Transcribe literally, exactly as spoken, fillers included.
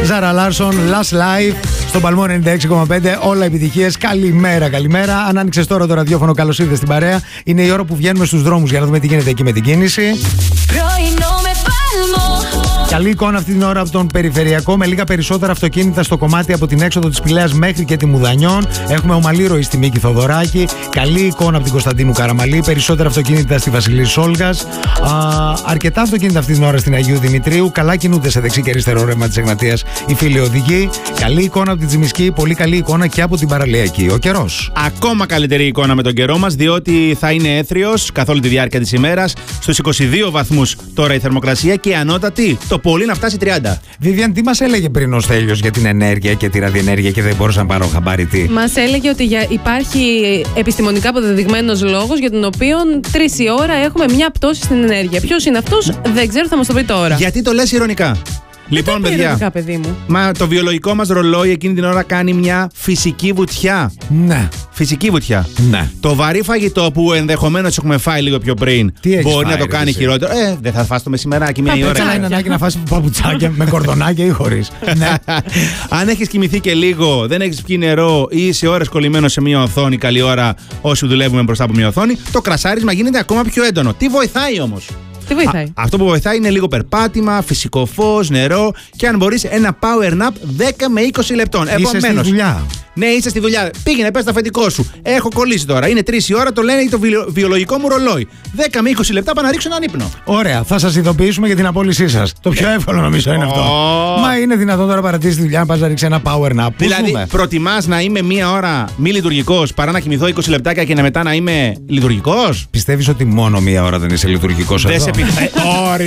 Ζάρα Λάρσον, Last Life, στον Παλμό ενενήντα έξι κόμμα πέντε. Όλα επιτυχίες. Καλημέρα, καλημέρα. Αν άνοιξες τώρα το ραδιόφωνο, καλώς ήρθες στην παρέα. Είναι η ώρα που βγαίνουμε στους δρόμους για να δούμε τι γίνεται εκεί με την κίνηση. Πρωινό με Πάλμο. Καλή εικόνα αυτή την ώρα από τον περιφερειακό, με λίγα περισσότερα αυτοκίνητα στο κομμάτι από την έξοδο της Πηλαίας μέχρι και τη Μουδανιών. Έχουμε ομαλή ροή στη Μίκη Θοδωράκη. Καλή εικόνα από την Κωνσταντίνου Καραμαλή. Περισσότερα αυτοκίνητα στη Βασιλής Σόλγας. Α, αρκετά αυτοκίνητα αυτή την ώρα στην Αγίου Δημητρίου. Καλά κινούνται σε δεξί και αριστερό ρεύμα της Εγνατίας οι φίλοι οδηγοί. Καλή εικόνα από την Τσιμισκή. Πολύ καλή εικόνα και από την Παραλιακή. Ο καιρός. Ακόμα καλύτερη εικόνα με τον καιρό μας, διότι θα είναι έθριος καθ' όλη τη διάρκεια της ημέρας. Στους είκοσι δύο βαθμούς τώρα η θερμοκρασία και ανώτατη το πολύ να φτάσει τριάντα. Βιβιάν, τι μας έλεγε πριν ο Στέλιος για την ενέργεια και τη ραδιενέργεια και δεν μπορούσα να πάρω χαμπάρι τι. Μας έλεγε ότι για, υπάρχει επιστημονικά αποδεδειγμένος λόγος για τον οποίο τρεις η ώρα έχουμε μια πτώση στην ενέργεια. Ποιος είναι αυτός, δεν ξέρω, θα μας το πει τώρα. Γιατί το λες ηρωνικά? Λοιπόν, παιδιά, ηρωνικά, παιδί μου. Μα το βιολογικό μας ρολόι εκείνη την ώρα κάνει μια φυσική βουτιά. Ναι. Φυσική βουτιά. Ναι. Το βαρύ φαγητό που ενδεχομένως έχουμε φάει λίγο πιο πριν μπορεί φάει, να το κάνει εσύ? χειρότερο. Ε, δεν θα φας το μεσημεράκι μια ώρα. Καλά είναι ανάγκη να φας παπουτσάκια με κορδονάκια ή χωρίς. Ναι. Αν έχεις κοιμηθεί και λίγο, δεν έχεις πιει νερό ή είσαι ώρες κολλημένος σε μια οθόνη, καλή ώρα όσοι δουλεύουμε μπροστά από μια οθόνη, το κρασάρισμα γίνεται ακόμα πιο έντονο. Τι βοηθάει όμως? Τι βοηθάει? Α, αυτό που βοηθάει είναι λίγο περπάτημα, φυσικό φως, νερό και αν μπορείς ένα power nap δέκα με είκοσι λεπτών. Είσαι στη δουλειά. Ναι, είσαι στη δουλειά. Πήγαινε, πες το αφεντικό σου. Έχω κολλήσει τώρα. Είναι τρεις η ώρα, το λένε το βιο, βιολογικό μου ρολόι. δέκα με είκοσι λεπτά πάω να ρίξω έναν ύπνο. Ωραία, θα σας ειδοποιήσουμε για την απόλυσή σας. Το πιο εύκολο νομίζω είναι αυτό. Oh. Μα είναι δυνατόν τώρα παρατήσεις τη δουλειά να πας να ρίξεις ένα power nap? Δηλαδή, προτιμάς να είμαι μία ώρα μη λειτουργικός παρά να κοιμηθώ είκοσι λεπτάκια και να μετά να είμαι λειτουργικός? Πιστεύεις ότι μόνο μία ώρα δεν είσαι λειτουργικός εδώ? Δεν σε πει.